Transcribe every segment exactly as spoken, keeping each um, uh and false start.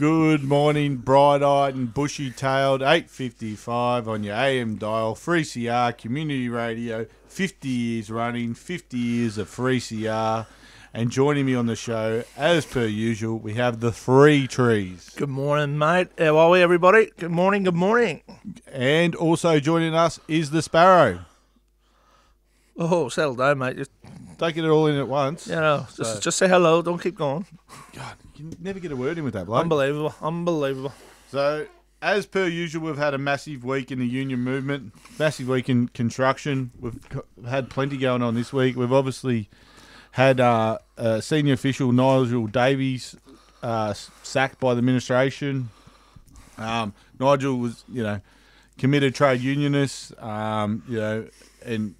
Good morning, bright-eyed and bushy-tailed, eight fifty-five on your A M dial, three C R Community Radio, fifty years running, fifty years of three C R. And joining me on the show, as per usual, we have the Three Trees. Good morning, mate. How are we, everybody? Good morning, good morning. And also joining us is the Sparrow. Oh, settle down, mate. Just, Don't get it all in at once. you know, just, So- just say hello. Don't keep going. God, you can never get a word in with that bloke. Unbelievable. Unbelievable. So, as per usual, we've had a massive week in the union movement, massive week in construction. We've co- had plenty going on this week. We've obviously had uh, uh, senior official Nigel Davies uh, s- sacked by the administration. Um, Nigel was, you know, committed trade unionist, um, you know, and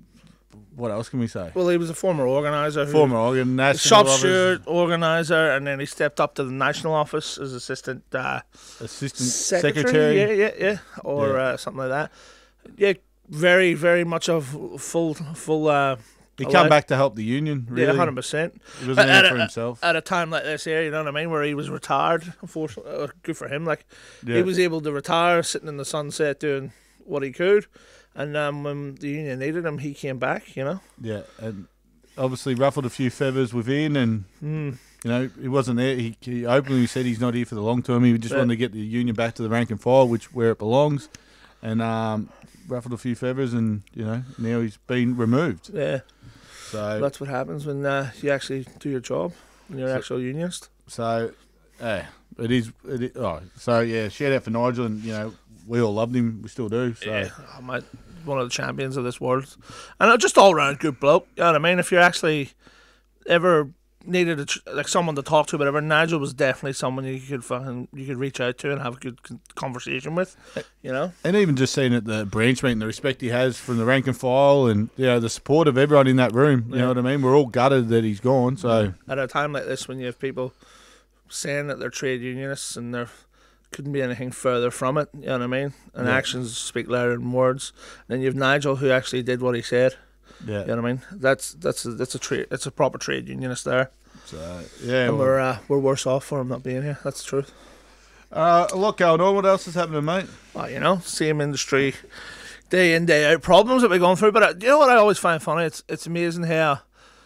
what else can we say? Well, he was a former organiser. who- Former organ, national Shop office, steward, organiser, and then he stepped up to the national office as assistant uh, assistant secretary. secretary. Yeah, yeah, yeah. Or Yeah. Uh, something like that. Yeah, very, very much a f- full, full. Uh, He Hello? come back to help the union, really. Yeah, one hundred percent. He wasn't At in it a- for himself. At a time like this here, you know what I mean, where he was retired, unfortunately, uh, good for him. Like, Yeah. he was able to retire, sitting in the sunset, doing what he could. And um, when the union needed him, he came back, you know. Yeah, and obviously ruffled a few feathers within, and Mm. you know he wasn't there. He, he openly said he's not here for the long term. He just Yeah. wanted to get the union back to the rank and file, which where it belongs, and um, ruffled a few feathers, and you know now he's been removed. Yeah, So that's what happens when uh, you actually do your job, when you're an So- actual unionist. so yeah, it is. It is oh, so yeah, shout out for Nigel, and you know we all loved him. We still do. So Yeah, oh, mate, one of the champions of this world. And uh, just all round good bloke, you know what I mean? If you're actually ever needed a, tr- like someone to talk to, whatever, Nigel was definitely someone you could fucking, you could reach out to and have a good con- conversation with, you know? And even just seeing at the branch meeting, the respect he has from the rank and file, and you know the support of everyone in that room. You Yeah. know what I mean? We're all gutted that he's gone. So At a time like this, when you have people saying that they're trade unionists and there couldn't be anything further from it, you know what I mean? And Yeah. actions speak louder than words. Then you have Nigel, who actually did what he said. yeah, You know what I mean? That's that's a, that's a trade. It's a proper trade unionist there, so yeah. and well, we're uh, we're worse off for him not being here. That's the truth. Uh, a lot going on. What else is happening, mate? Well, you know, same industry, day in day out problems that we're going through. But uh, you know what I always find funny? It's it's amazing how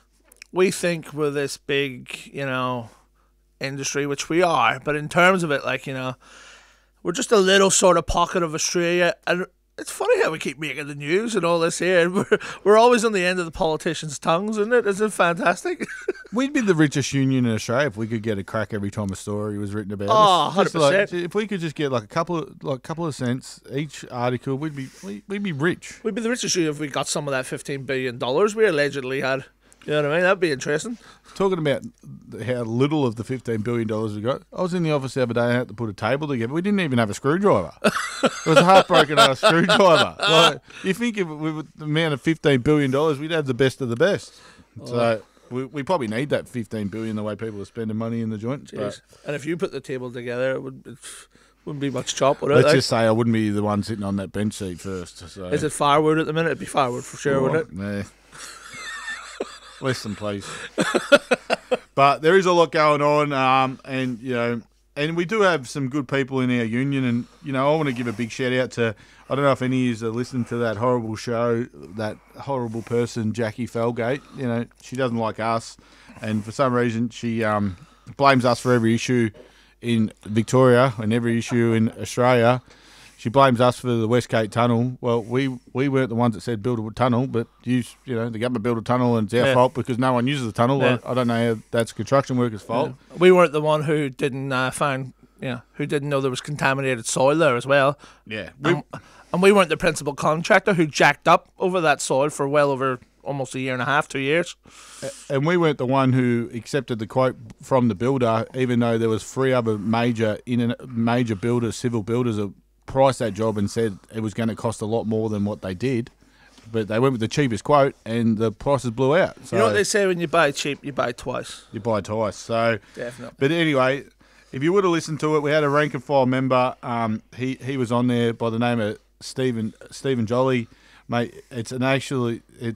we think we're this big, you know, industry, which we are. But in terms of it, like, you know, we're just a little sort of pocket of Australia, and it's funny how we keep making the news and all this here. And we're we're always on the end of the politicians' tongues, isn't it? Isn't it fantastic? We'd be the richest union in Australia if we could get a crack every time a story was written about Oh, us. Just one hundred percent. Like, if we could just get like a couple of like couple of cents each article, we'd be we, we'd be rich. We'd be the richest if we got some of that fifteen billion dollars we allegedly had. You know what I mean? That'd be interesting. Talking about how little of the fifteen billion dollars we got, I was in the office the other day and I had to put a table together. We didn't even have a screwdriver. It was a heartbroken ass screwdriver. Like, you think if we were the amount of fifteen billion dollars, we'd have the best of the best. So we, we probably need that fifteen billion dollars the way people are spending money in the joint. But Jeez. And if you put the table together, it, would, it wouldn't be much chop, would it? let's Like, just say I wouldn't be the one sitting on that bench seat first. So. is it firewood at the minute? It'd be firewood for sure, wouldn't it? Nah. Listen, please. But there is a lot going on, um, and you know, and we do have some good people in our union, and you know, I want to give a big shout out to. I don't know if any of you are listening to that horrible show, that horrible person, Jackie Felgate. You know, she doesn't like us, and for some reason, she um, blames us for every issue in Victoria and every issue in Australia. She blames us for the Westgate Tunnel. Well, we we weren't the ones that said build a tunnel, but you you know the government built a tunnel and it's our Yeah. fault because no one uses the tunnel. Yeah. I, I don't know how that's construction workers' fault. Yeah. We weren't the one who didn't uh, find, you know, who didn't know there was contaminated soil there as well. Yeah, And, and we weren't the principal contractor who jacked up over that soil for well over almost a year and a half, two years. and we weren't the one who accepted the quote from the builder, even though there was three other major in major builders, civil builders, that priced that job and said it was going to cost a lot more than what they did. But they went with the cheapest quote, and the prices blew out. So You know what they say, when you buy cheap, you buy twice. you buy twice. So, Definitely. but anyway, if you would have listened to it, we had a rank and file member. Um, he he was on there by the name of Stephen Stephen Jolly, mate. It's an actually it's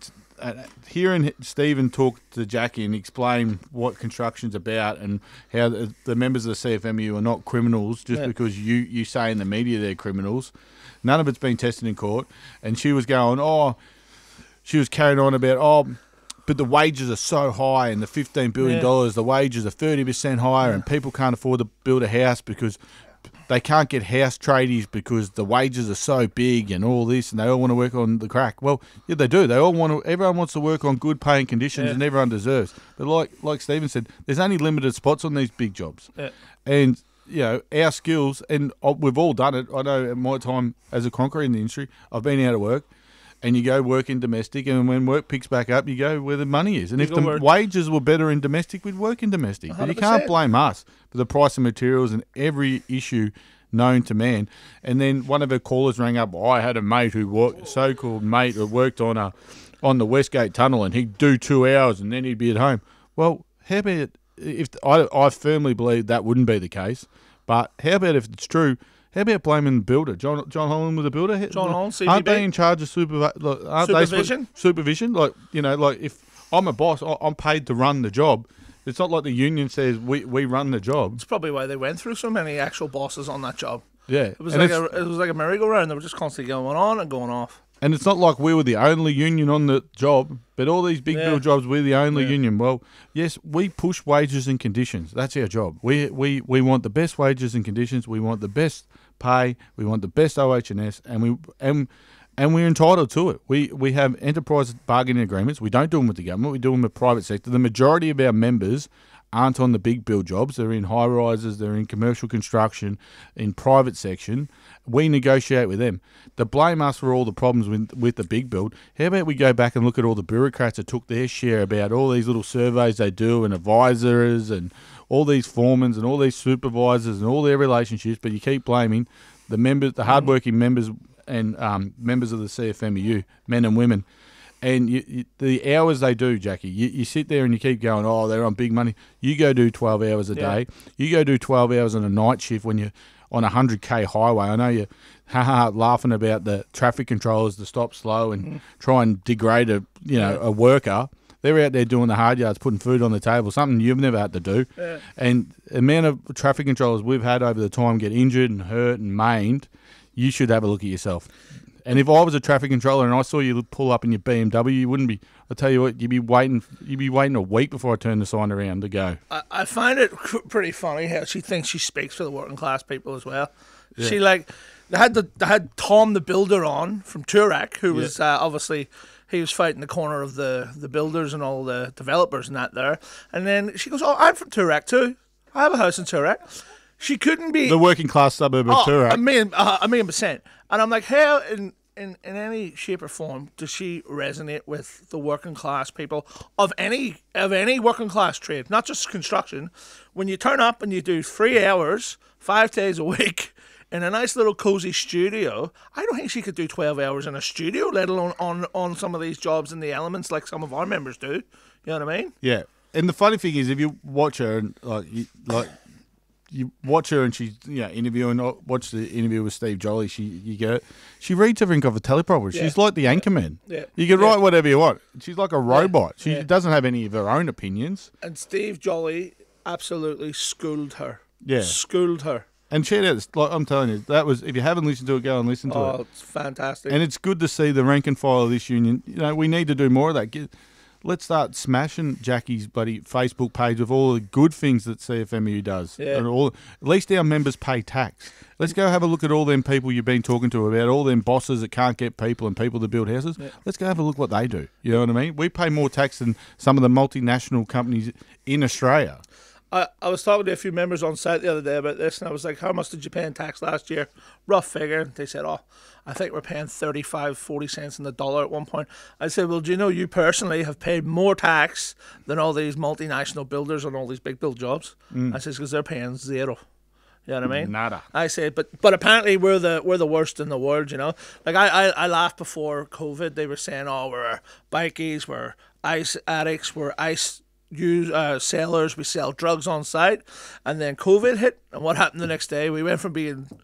uh, hearing Stephen talk to Jackie and explain what construction's about and how the, the members of the C F M U are not criminals just Yeah. because you, you say in the media they're criminals. None of it's been tested in court. And she was going, oh, she was carrying on about, oh, but the wages are so high and the fifteen billion dollars, Yeah. the wages are thirty percent higher Yeah. and people can't afford to build a house because they can't get house tradies because the wages are so big and all this and they all want to work on the crack. Well, yeah, they do. They all want to, everyone wants to work on good paying conditions Yeah. and everyone deserves. But like like Stephen said, there's only limited spots on these big jobs. Yeah. And, you know, our skills, and we've all done it. I know at my time as a concrete in the industry, I've been out of work. And you go work in domestic, and when work picks back up, you go where the money is. And You if go the work- wages were better in domestic, we'd work in domestic. But you one hundred can't percent. blame us for the price of materials and every issue known to man. And then one of our callers rang up. I had a mate who worked, so-called mate, who worked on a on the Westgate Tunnel, and he'd do two hours, and then he'd be at home. Well, how about if I, I firmly believe that wouldn't be the case, but how about if it's true? How about blaming the builder? John John Holland was a builder. John Holland, C B B. Aren't they in charge of supervi- like, aren't they Supervision? sp- supervision? Like, you know, like if I'm a boss, I- I'm paid to run the job. It's not like the union says we, we run the job. It's probably why they went through so many actual bosses on that job. Yeah, It was and like it's, a it was like a merry-go-round. They were just constantly going on and going off. and it's not like we were the only union on the job, but all these big Yeah. bill jobs, we're the only Yeah. union. Well, yes, we push wages and conditions. That's our job. We we we want the best wages and conditions. We want the best pay. We want the best O H and S, and we and and we're entitled to it. We we have enterprise bargaining agreements. We don't do them with the government. We do them with private sector. The majority of our members aren't on the big bill jobs. They're in high rises. They're in commercial construction, in private section. We negotiate with them. To blame us for all the problems with with the big build, how about we go back and look at all the bureaucrats that took their share about all these little surveys they do and advisors and all these foremans and all these supervisors and all their relationships, but you keep blaming the members, the hardworking members and um, members of the C F M U, men and women. And you, you, the hours they do, Jackie, you, you sit there and you keep going, oh, they're on big money. You go do twelve hours a Yeah. day. You go do twelve hours on a night shift when you're on a one hundred K highway. I know you're haha, laughing about the traffic controllers to stop slow and Mm. try and degrade a you know Yeah. a worker. They're out there doing the hard yards, putting food on the table, something you've never had to do. Yeah. And the amount of traffic controllers we've had over the time get injured and hurt and maimed, you should have a look at yourself. And if I was a traffic controller and I saw you pull up in your B M W, you wouldn't be. I tell you what, you'd be waiting. You'd be waiting a week before I turn the sign around to go. I, I find it cr- pretty funny how she thinks she speaks for the working class people as well. She like they had the they had Tom the builder on from Turak, who was uh, obviously he was fighting the corner of the the builders and all the developers and that there. And then she goes, "Oh, I'm from Turak too. I have a house in Turak." She couldn't be The working class suburb of Oh, Turak. a million, uh, a million percent. And I'm like, how in, in, in any shape or form does she resonate with the working class people of any of any working class trade, not just construction? When you turn up and you do three hours, five days a week in a nice little cozy studio, I don't think she could do twelve hours in a studio, let alone on, on some of these jobs in the elements like some of our members do. You know what I mean? Yeah, and the funny thing is, if you watch her and like, you, like you watch her and she's you know interviewing, uh, watch the interview with Steve Jolly. She you go, she reads everything off a teleprompter. She's Yeah. like the anchorman. Yeah. You can Yeah. write whatever you want. She's like a robot. She Yeah. doesn't have any of her own opinions. And Steve Jolly absolutely schooled her. Yeah. Schooled her. And check it out. Like I'm telling you, that was if you haven't listened to it, go and listen to Oh, it. it's fantastic. And it's good to see the rank and file of this union. You know, we need to do more of that. Get, let's start smashing Jackie's bloody Facebook page with all the good things that C F M U does. Yeah. And all, at least our members pay tax. Let's go have a look at all them people you've been talking to about, all them bosses that can't get people and people to build houses. Yeah. Let's go have a look what they do. You know what I mean? We pay more tax than some of the multinational companies in Australia. I, I was talking to a few members on site the other day about this, and I was like, how much did you pay in tax last year? Rough figure. They said, oh, I think we're paying thirty-five, forty cents in the dollar at one point. I said, well, do you know you personally have paid more tax than all these multinational builders on all these big build jobs? I said, because they're paying zero. You know what I mean? Nada. I said, but but apparently we're the we're the worst in the world, you know. Like I, I, I laughed before COVID. They were saying, oh, we're bikies, we're ice addicts, we're ice use uh, sellers, we sell drugs on site. And then COVID hit, and what happened the next day? We went from being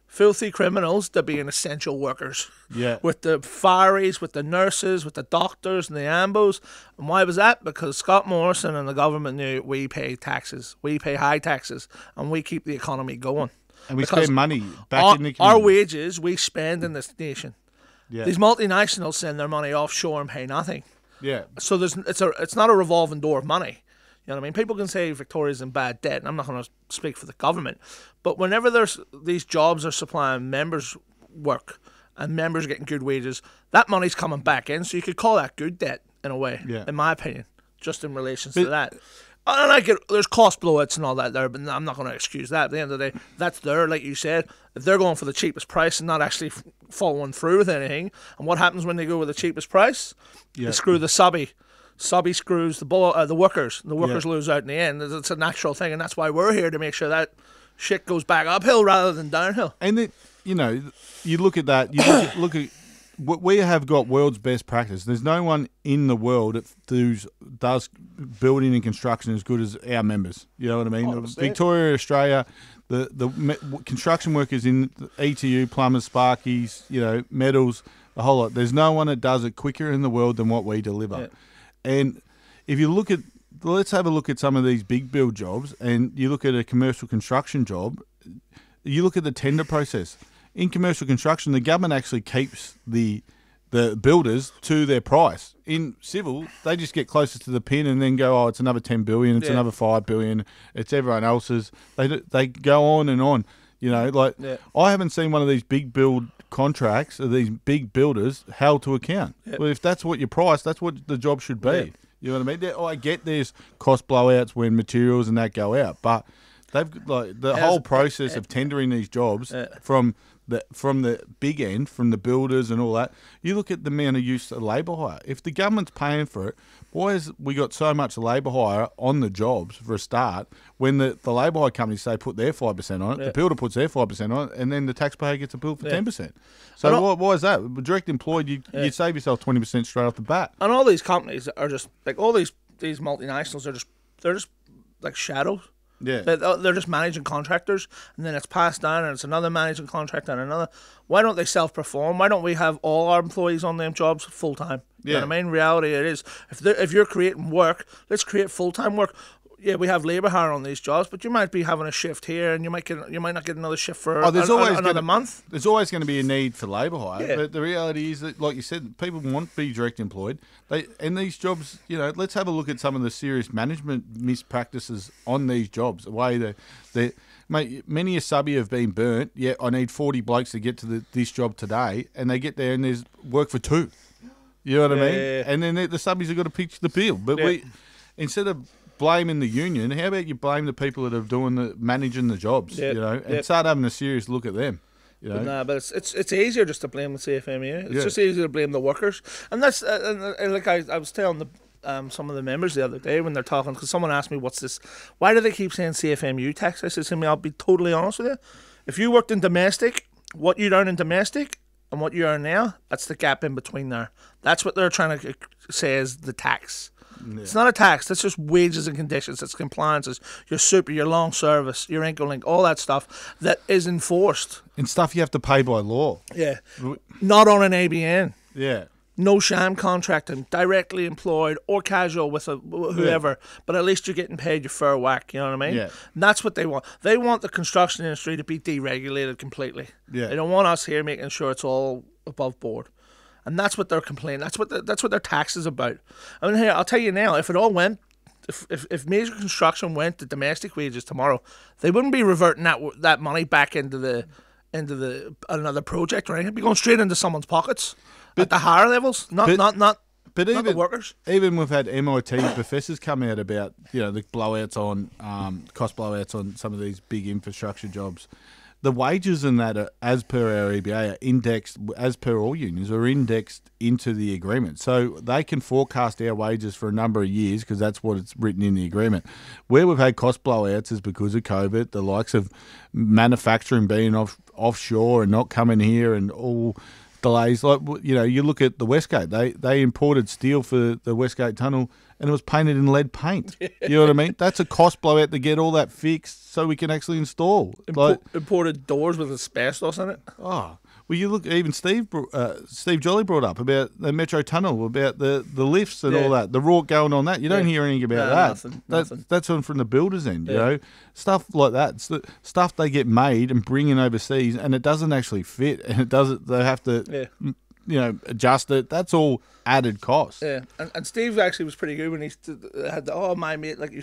filthy criminals to being essential workers. Yeah. With the fireys, with the nurses, with the doctors and the ambos. And why was that? Because Scott Morrison and the government knew we pay taxes. We pay high taxes and we keep the economy going. And we Because spend money back our, in the our community. wages we spend in this nation. Yeah. These multinationals send their money offshore and pay nothing. Yeah. So there's it's a it's not a revolving door of money. You know what I mean? People can say Victoria's in bad debt, and I'm not going to speak for the government. But whenever there's these jobs are supplying members work and members are getting good wages, that money's coming back in. So you could call that good debt in a way, Yeah. in my opinion, just in relation But- to that. And I get there's cost blowouts and all that there, but I'm not going to excuse that. At the end of the day, that's there, like you said. If they're going for the cheapest price and not actually f- following through with anything, and what happens when they go with the cheapest price? Yeah. They screw the subby. Subby screws the bull, uh, the workers. The workers Yeah. lose out in the end. It's it's a natural thing, and that's why we're here to make sure that shit goes back uphill rather than downhill. And it, you know, you look at that. You look at, look at what we have got world's best practice. There's no one in the world that does, does building and construction as good as our members. You know what I mean? one hundred percent. Victoria, Australia, the the me, construction workers in E T U, plumbers, sparkies, you know, metals, a whole lot. There's no one that does it quicker in the world than what we deliver. Yeah. And if you look at, let's have a look at some of these big build jobs, and you look at a commercial construction job, you look at the tender process. In commercial construction, the government actually keeps the the builders to their price. In civil, they just get closer to the pin and then go, oh, it's another ten billion, it's Yeah. another five billion, it's everyone else's. They do- they go on and on. You know, like Yeah. I haven't seen one of these big build contracts of these big builders held to account. Yep. Well, if that's what your price, that's what the job should be. Yep. You know what I mean? There- oh, I get there's cost blowouts when materials and that go out, but they've got, like the How's- whole process of tendering these jobs Yeah. from the from the big end, from the builders and all that. You look at the amount of use of labour hire. If the government's paying for it, why has we got so much labour hire on the jobs for a start? When the, the labour hire companies say put their five percent on it, Yeah. the builder puts their five percent on it, and then the taxpayer gets a bill for Yeah. ten percent. And So I- why, why is that? Direct employed, you Yeah. you save yourself twenty percent straight off the bat. And all these companies are just like all these these multinationals are just they're just like shadows. Yeah. They're, they're just managing contractors, and then it's passed down, and it's another managing contractor and another. Why don't they self-perform? Why don't we have all our employees on them jobs full time? You know Yeah. what I mean? Reality it is. If they're- if you're creating work, let's create full time work. Yeah, we have labour hire on these jobs, but you might be having a shift here, and you might get you might not get another shift for Oh, there's an- an- always another gonna- month. There's always going to be a need for labour hire, Yeah. but the reality is that, like you said, people want to be direct employed. They and these jobs, you know, let's have a look at some of the serious management mispractices on these jobs. The way that, that mate, many a subby have been burnt. Yeah, I need forty blokes to get to the, this job today, and they get there and there's work for two. You know what I Yeah, mean? yeah, yeah. And then the, the subbies have got to pitch the bill. But Yeah. we, instead of blaming the union, how about you blame the people that are doing the managing the jobs? Yeah, You know, and yeah. start having a serious look at them. You know? But nah, but it's it's it's easier just to blame the C F M U. It's Yeah. just easier to blame the workers, and that's uh, and, uh, like I, I was telling the um some of the members the other day when they're talking, because someone asked me what's this, why do they keep saying C F M U tax? I said to me, I'll be totally honest with you. If you worked in domestic, what you earn in domestic and what you earn now, that's the gap in between there. That's what they're trying to say is the tax. It's not a tax. That's just wages and conditions. It's compliances, your super, your long service, your ankle link, all that stuff that is enforced. And stuff you have to pay by law. Yeah. Not on an A B N. Yeah. No sham contracting, directly employed or casual with a, whoever, but at least you're getting paid your fair whack, you know what I mean? Yeah. And that's what they want. They want the construction industry to be deregulated completely. Yeah. They don't want us here making sure it's all above board. And that's what they're complaining. That's what the, that's what their tax is about. I mean, here, I'll tell you now, if it all went, if, if, if major construction went to domestic wages tomorrow, they wouldn't be reverting that that money back into the into the another project or anything. It'd be going straight into someone's pockets at the higher levels, not but- not not But not the even workers. even we've had M I T professors come out about, you know, the blowouts on um, cost blowouts on some of these big infrastructure jobs. The wages in that, are, as per our E B A, are indexed, as per all unions, are indexed into the agreement. So they can forecast our wages for a number of years because that's what it's written in the agreement. Where we've had cost blowouts is because of COVID, the likes of manufacturing being off offshore and not coming here and all delays. Like, you know, you look at the Westgate, they, they imported steel for the Westgate Tunnel and it was painted in lead paint. You know what I mean? That's a cost blowout to get all that fixed so we can actually install. Impor- Like, imported doors with asbestos in it. oh, well, you look, even Steve uh, Steve Jolly brought up about the Metro Tunnel, about the, the lifts and Yeah. all that, the rorke going on that. You don't Yeah. hear anything about No, that. nothing, that nothing. That's on from the builder's end, you Yeah. know? Stuff like that. It's the stuff they get made and bring in overseas, and it doesn't actually fit, and it doesn't, they have to, Yeah. you know, adjust it. That's all added cost. Yeah, and, and Steve actually was pretty good when he st- had the, oh, my mate, like you